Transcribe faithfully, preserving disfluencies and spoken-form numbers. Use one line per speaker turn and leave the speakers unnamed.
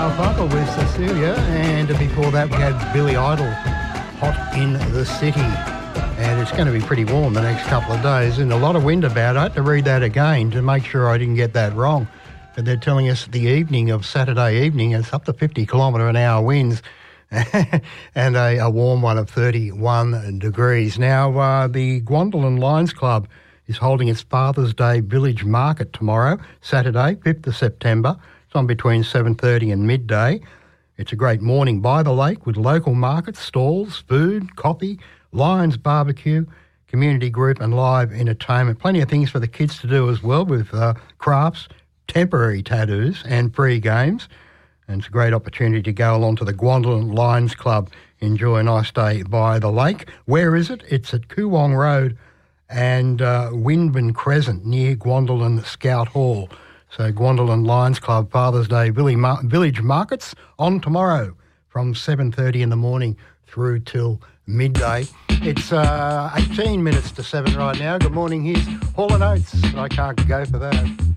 Alfalfa with Cecilia, and before that we had Billy Idol, Hot in the City. And it's going to be pretty warm the next couple of days and a lot of wind about. I had to read that again to make sure I didn't get that wrong. But they're telling us the evening of Saturday evening, it's up to fifty kilometre an hour winds and a, a warm one of thirty-one degrees. Now, uh, the Gwendolyn Lions Club is holding its Father's Day Village Market tomorrow, Saturday, fifth of September. It's on between seven thirty and midday. It's a great morning by the lake with local markets, stalls, food, coffee, Lions barbecue, community group and live entertainment. Plenty of things for the kids to do as well with uh, crafts, temporary tattoos and free games. And it's a great opportunity to go along to the Gwendolyn Lions Club, enjoy a nice day by the lake. Where is it? It's at Coowong Road and uh, Windburn Crescent near Gwendolyn Scout Hall. So Gwendolyn Lions Club Father's Day Village Markets on tomorrow from seven thirty in the morning through till midday. It's uh, eighteen minutes to seven right now. Good morning. Here's Hall and Oates. I can't go for that.